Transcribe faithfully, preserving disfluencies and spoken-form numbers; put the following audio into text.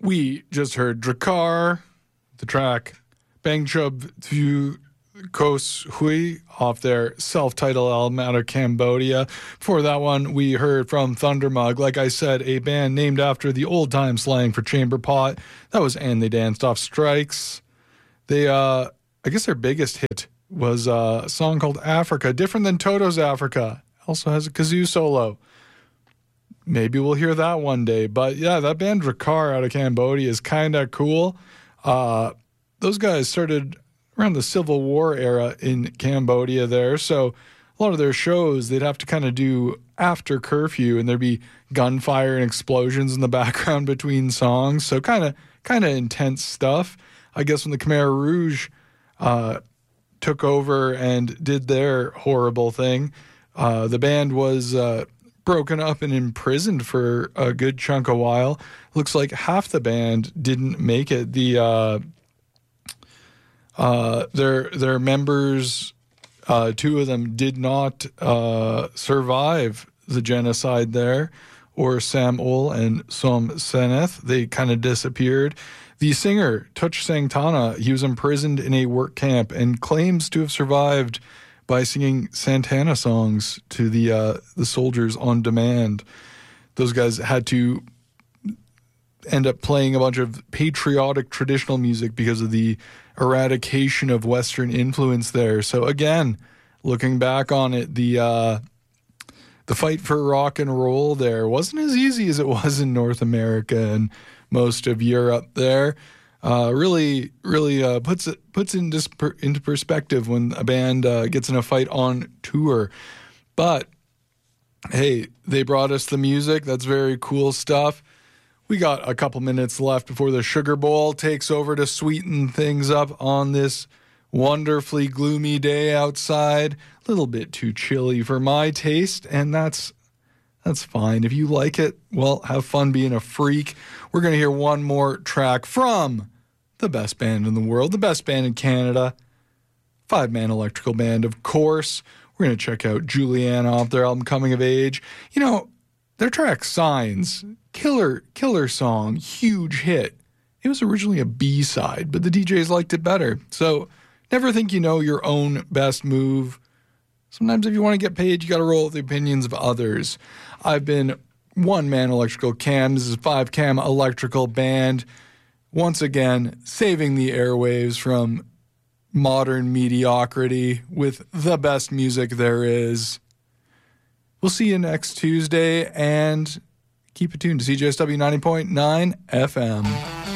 We just heard Drakkar, the track Bang Chub Tu Kos Hui off their self-titled album out of Cambodia. Before that one, we heard from Thundermug, like I said, a band named after the old-time slang for chamber pot. That was And They Danced Off Strikes. They, uh, I guess their biggest hit was uh, a song called Africa, different than Toto's Africa. Also has a kazoo solo. Maybe we'll hear that one day. But yeah, that band Drakkar out of Cambodia is kind of cool. Uh, those guys started around the Civil War era in Cambodia there. So a lot of their shows, they'd have to kind of do after curfew, and there'd be gunfire and explosions in the background between songs. So kind of kind of intense stuff. I guess when the Khmer Rouge uh, took over and did their horrible thing, uh, the band was uh, broken up and imprisoned for a good chunk of while. Looks like half the band didn't make it. The uh, Uh, their their members, uh, two of them did not uh, survive the genocide there, or Sam Ol and Som Seneth. They kind of disappeared. The singer, Touch Sangtana, he was imprisoned in a work camp and claims to have survived by singing Santana songs to the uh, the soldiers on demand. Those guys had to end up playing a bunch of patriotic traditional music because of the eradication of Western influence there. So again, looking back on it, the uh, the fight for rock and roll there wasn't as easy as it was in North America and most of Europe there. Uh, really, really uh, puts it puts it into, into perspective when a band uh, gets in a fight on tour. But hey, they brought us the music. That's very cool stuff. We got a couple minutes left before the Sugar Bowl takes over to sweeten things up on this wonderfully gloomy day outside. A little bit too chilly for my taste, and that's that's fine. If you like it, well, have fun being a freak. We're going to hear one more track from the best band in the world, the best band in Canada, five-man electrical band, of course. We're going to check out Juliana off their album Coming of Age. You know, their track Signs, killer, killer song, huge hit. It was originally a B-side, but the D Js liked it better. So never think you know your own best move. Sometimes if you want to get paid, you got to roll with the opinions of others. I've been one-man electrical Cam. This is five-cam electrical band. Once again, saving the airwaves from modern mediocrity with the best music there is. We'll see you next Tuesday, and keep it tuned to C J S W ninety point nine F M.